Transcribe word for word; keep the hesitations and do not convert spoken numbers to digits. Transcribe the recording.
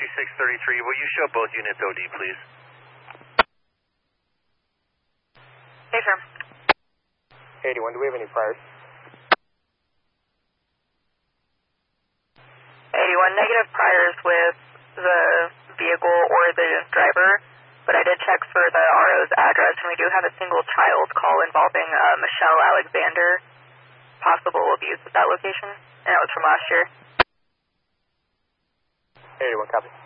six thirty-three, will you show both units O D, please? Hey, firm. eighty-one, do we have any priors? eighty-one, negative priors with the vehicle or the driver, but I did check for the R O's address, and we do have a single child call involving uh, Michelle Alexander, possible abuse at that location, and that was from last year. eighty-one, copy.